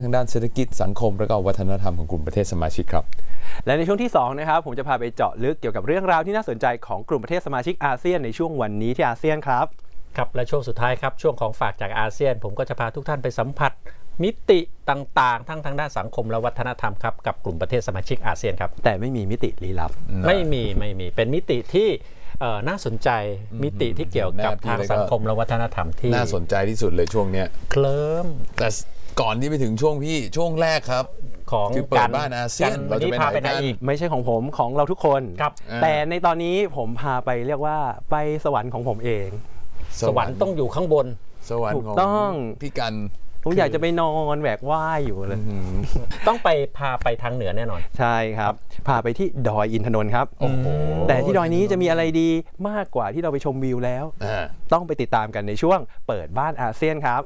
ทางด้านเศรษฐกิจสังคมและก็วัฒนธรรมของกลุ่มประเทศสมาชิกครับและในช่วงที่2นะครับผมจะพาไปเจาะลึกเกี่ยวกับเรื่องราวที่น่าสนใจของกลุ่มประเทศสมาชิกอาเซียนในช่วงวันนี้ที่อาเซียนครับครับและช่วงสุดท้ายครับช่วงของฝากจากอาเซียนผมก็จะพาทุกท่านไปสัมผัสมิติต่างๆทั้งทางด้านสังคมและวัฒนธรรมครับกับกลุ่มประเทศสมาชิกอาเซียนครับแต่ไม่มีมิติลี้ลับไม่มีเป็นมิติที่น่าสนใจมิติที่เกี่ยวกับทางสังคมและวัฒนธรรมที่น่าสนใจที่สุดเลยช่วงนี้เคลิ้มแต่ก่อนที่ไปถึงช่วงแรกครับของเปิดบ้านอาเซียนเราจะไปไหนอีกไม่ใช่ของผมของเราทุกคนแต่ในตอนนี้ผมพาไปเรียกว่าไปสวรรค์ของผมเองสวรรค์ต้องอยู่ข้างบนสวรรค์ของพี่กันผมอยากจะไปนอนแหวกว่ายอยู่เลยต้องพาไปทางเหนือแน่นอนใช่ครับพาไปที่ดอยอินทนนท์ครับแต่ที่ดอยนี้จะมีอะไรดีมากกว่าที่เราไปชมวิวแล้วต้องไปติดตามกันในช่วงเปิดบ้านอาเซียนครับ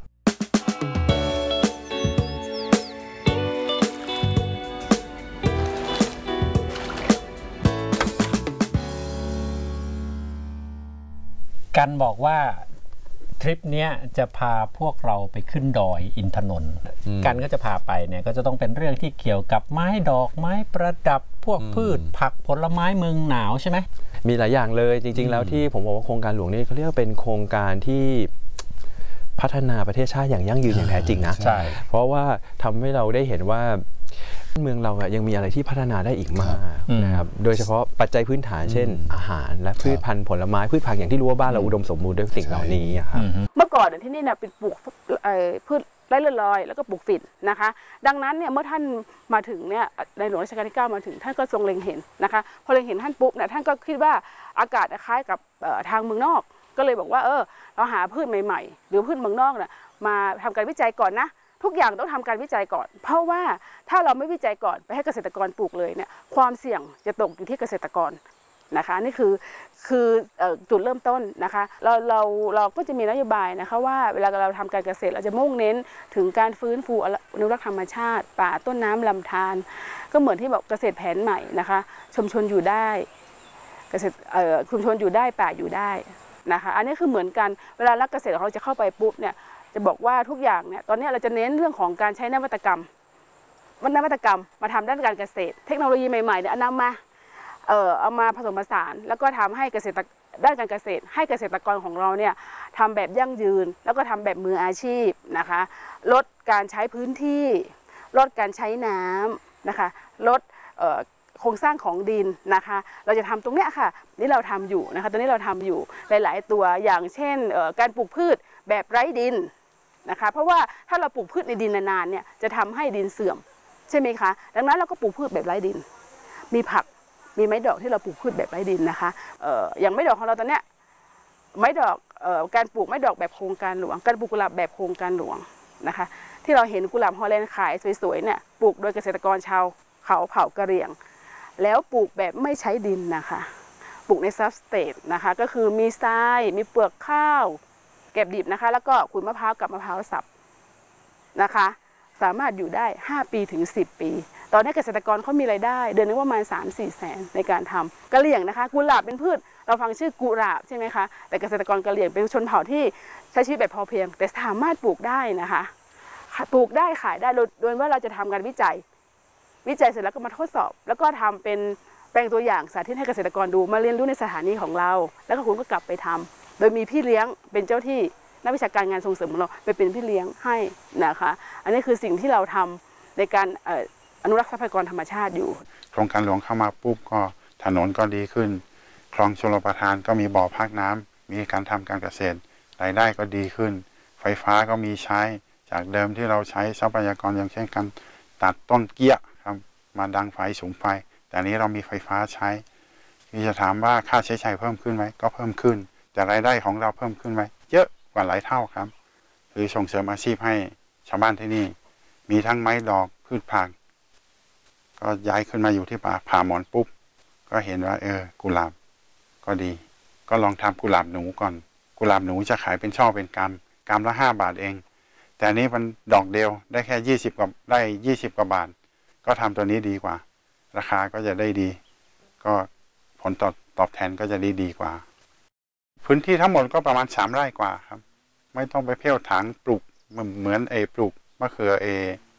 กันบอกว่าทริปนี้จะพาพวกเราไปขึ้นดอยอินทนนท์กันก็จะพาไปเนี่ยก็จะต้องเป็นเรื่องที่เกี่ยวกับไม้ดอกไม้ประดับพวกพืชผักผลไม้เมืองหนาวใช่ไหมมีหลายอย่างเลยจริงๆแล้วที่ผมบอกว่าโครงการหลวงนี่เขาเรียกว่าเป็นโครงการที่พัฒนาประเทศชาติอย่างยั่งยืนอย่างแท้จริงนะใช่เพราะว่าทำให้เราได้เห็นว่าเมืองเรายังมีอะไรที่พัฒนาได้อีกมากนะครับโดยเฉพาะปัจจัยพื้นฐานเช่นอาหารและพืชพันธุ์ผลไม้พืชผักอย่างที่รู้ว่าบ้านเราอุดมสมบูรณ์ด้วยสิ่งเหล่านี้ครับเมื่อก่อนที่นี่เนี่ยเป็นปลูกพืชไร่เลื่อนลอยแล้วก็ปลูกฝิ่นนะคะดังนั้นเนี่ยเมื่อท่านมาถึงเนี่ยในหลวงรัชกาลที่9มาถึงท่านก็ทรงเล็งเห็นนะคะพอเล็งเห็นท่านปุ๊บเนี่ยท่านก็คิดว่าอากาศคล้ายกับทางเมืองนอกก็เลยบอกว่าเราหาพืชใหม่ๆหรือพืชเมืองนอกเนี่ยมาทำการวิจัยก่อนนะทุกอย่างต้องทำการวิจัยก่อนเพราะว่าถ้าเราไม่วิจัยก่อนไปให้เกษตรกรปลูกเลยเนี่ยความเสี่ยงจะตกอยู่ที่เกษตรกรนะคะนี่คือจุดเริ่มต้นนะคะเราก็จะมีนโยบายนะคะว่าเวลาเราทำการเกษตรเราจะมุ่งเน้นถึงการฟื้นฟูอนุรักษ์ธรรมชาติป่าต้นน้ำลำธารก็เหมือนที่บอกเกษตรแผนใหม่นะคะชุมชนอยู่ได้เกษตรชุมชนอยู่ได้ป่าอยู่ได้นะคะอันนี้คือเหมือนกันเวลานักเกษตรเราจะเข้าไปปุ๊บเนี่ยจะบอกว่าทุกอย่างเนี่ยตอนนี้เราจะเน้นเรื่องของการใช้นวัตกรรมมาทำด้านการเกษตรเทคโนโลยีใหม่ๆเนี่ยเอามาผสมผสานแล้วก็ทำให้ด้านการเกษตรให้เกษตรกรของเราเนี่ยทำแบบยั่งยืนแล้วก็ทำแบบมืออาชีพนะคะลดการใช้พื้นที่ลดการใช้น้ำนะคะลดโครงสร้างของดินนะคะเราจะทำตรงเนี้ยค่ะนี่เราทำอยู่นะคะตอนนี้เราทำอยู่หลายๆตัวอย่างเช่นการปลูกพืชแบบไร้ดินนะคะเพราะว่าถ้าเราปลูกพืชในดินนานๆเนี่ยจะทำให้ดินเสื่อมใช่ไหมคะดังนั้นเราก็ปลูกพืชแบบไร้ดินมีผักมีไม้ดอกที่เราปลูกพืชแบบไร้ดินนะคะอย่างไม้ดอกของเราตอนเนี้ยไม้ดอกการปลูกไม้ดอกแบบโครงการหลวงการปลูกกุหลาบแบบโครงการหลวงนะคะที่เราเห็นกุหลาบฮอลแลนด์ขายสวยๆเนี่ยปลูกโดยเกษตรกรชาวเขาเผ่ากะเหรี่ยงแล้วปลูกแบบไม่ใช้ดินนะคะปลูกในซับสเตทนะคะก็คือมีทรายมีเปลือกข้าวเก็บดิบนะคะแล้วก็ขุยมะพร้าวกับมะพร้าวสับนะคะสามารถอยู่ได้5 ปีถึง10 ปีตอนนี้เกษตรกรเขามีรายได้เดือนนึงประมาณ3-4 แสนในการทำกะเหรี่ยงนะคะกุหลาบเป็นพืชเราฟังชื่อกุหลาบใช่ไหมคะแต่เกษตรกรกะเหรี่ยงเป็นชนเผ่าที่ใช้ชีวิตแบบพอเพียงแต่สามารถปลูกได้นะคะปลูกได้ขายได้โดยว่าเราจะทำการวิจัยเสร็จแล้วก็มาทดสอบแล้วก็ทำเป็นแปลงตัวอย่างสาธิตให้เกษตรกรดูมาเรียนรู้ในสถานีของเราแล้วก็คุณก็กลับไปทำโดยมีพี่เลี้ยงเป็นเจ้าที่นักวิชาการงานส่งเสริมของเราไปเป็นพี่เลี้ยงให้นะคะอันนี้คือสิ่งที่เราทำในการอนุรักษ์ทรัพยากรธรรมชาติอยู่โครงการหลวงเข้ามาปุ๊บก็ถนนก็ดีขึ้นคลองชลประทานก็มีบ่อพักน้ำมีการทำการเกษตรรายได้ก็ดีขึ้นไฟฟ้าก็มีใช้จากเดิมที่เราใช้ทรัพยากรอย่างเช่นการตัดต้นเกี้ยครับมาดังไฟสูงไฟแต่นี้เรามีไฟฟ้าใช้ที่จะถามว่าค่าใช้จ่ายเพิ่มขึ้นไหมก็เพิ่มขึ้นแต่รายได้ของเราเพิ่มขึ้นไหมเยอะกว่าหลายเท่าครับคือส่งเสริมอาชีพให้ชาวบ้านที่นี่มีทั้งไม้ดอกพืชผักก็ย้ายขึ้นมาอยู่ที่ป่าผ่าหมอนปุ๊บก็เห็นว่ากุหลาบก็ดีก็ลองทำกุหลาบหนูก่อนกุหลาบหนูจะขายเป็นช่อเป็นกำละ5 บาทเองแต่อันนี้มันดอกเดียวได้แค่20 กว่าบาทก็ทำตัวนี้ดีกว่าราคาก็จะได้ดีก็ผลตอบแทนก็จะดีกว่าพื้นที่ทั้งหมดก็ประมาณ3 ไร่กว่าครับไม่ต้องไปเพ่วถางปลูกเหมือนปลูกมะเขือ